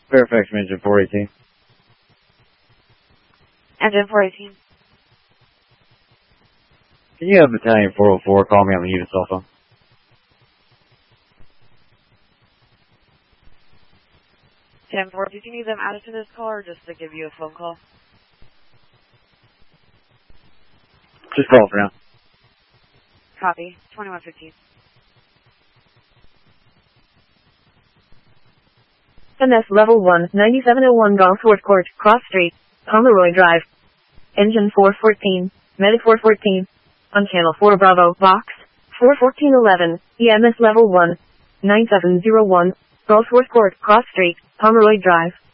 Fairfax Engine 418. Engine 418. Can you have Battalion 404 call me on the unit cell phone? Tim 4, did you need them added to this call or just to give you a phone call? Just call for now. Copy. 2115. MS Level 1, 9701 Gulfport Court, Cross Street, Pomeroy Drive. Engine 414, Medic 414. On Channel 4 Bravo, Box 41411, EMS Level 1, 9701, Gulfport Court, Cross Street, Pomeroy Drive.